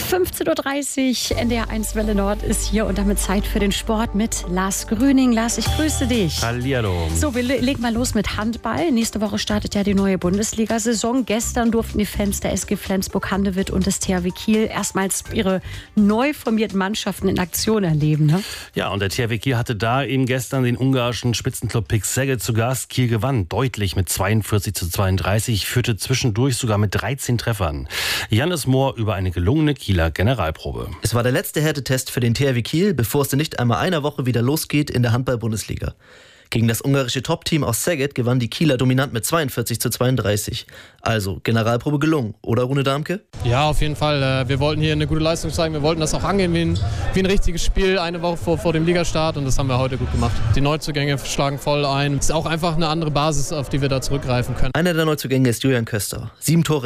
15.30 Uhr, NDR 1 Welle Nord ist hier und damit Zeit für den Sport mit Lars Grüning. Lars, ich grüße dich. Hallihallo. So, wir legen mal los mit Handball. Nächste Woche startet ja die neue Bundesliga-Saison. Gestern durften die Fans der SG Flensburg-Handewitt und des THW Kiel erstmals ihre neu formierten Mannschaften in Aktion erleben. Ne? Ja, und der THW Kiel hatte da eben gestern den ungarischen Spitzenclub PIK Szeged zu Gast. Kiel gewann deutlich mit 42:32, führte zwischendurch sogar mit 13 Treffern. Jannis Mohr über eine gelungene Kieler Generalprobe. Es war der letzte Härtetest für den THW Kiel, bevor es in nicht einmal einer Woche wieder losgeht in der Handball-Bundesliga. Gegen das ungarische Top-Team aus Szeged gewann die Kieler dominant mit 42:32. Also, Generalprobe gelungen, oder Rune Darmke? Ja, auf jeden Fall. Wir wollten hier eine gute Leistung zeigen. Wir wollten das auch angehen wie ein richtiges Spiel, eine Woche vor dem Ligastart. Und das haben wir heute gut gemacht. Die Neuzugänge schlagen voll ein. Es ist auch einfach eine andere Basis, auf die wir da zurückgreifen können. Einer der Neuzugänge ist Julian Köster. 7 Tore